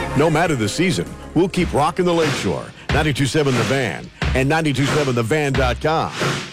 No matter the season, we'll keep rocking the Lakeshore. 92.7 The Van and 92.7thevan.com.